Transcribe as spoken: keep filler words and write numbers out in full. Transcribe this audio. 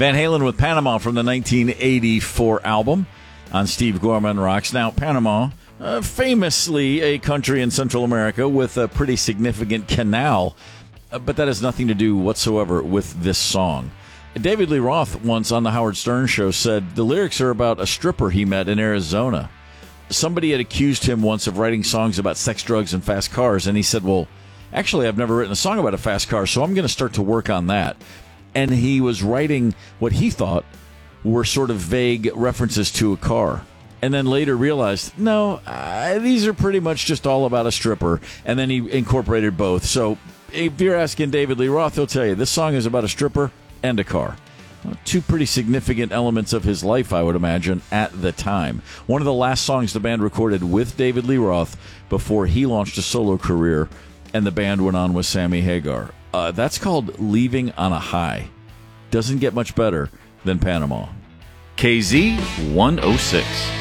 Van Halen with Panama from the nineteen eighty-four album on Steve Gorman Rocks. Now, Panama, uh, famously a country in Central America with a pretty significant canal, uh, but that has nothing to do whatsoever with this song. David Lee Roth once on the Howard Stern show said the lyrics are about a stripper he met in Arizona. Somebody had accused him once of writing songs about sex, drugs, and fast cars, and he said, well, actually, I've never written a song about a fast car, so I'm going to start to work on that. And he was writing what he thought were sort of vague references to a car, and then later realized, no, uh, these are pretty much just all about a stripper, and then he incorporated both. So if you're asking David Lee Roth, he'll tell you this song is about a stripper and a car. Two pretty significant elements of his life, I would imagine, at the time. One of the last songs the band recorded with David Lee Roth before he launched a solo career and the band went on with Sammy Hagar. Uh, that's called Leaving on a High. Doesn't get much better than Panama. K Z one oh six.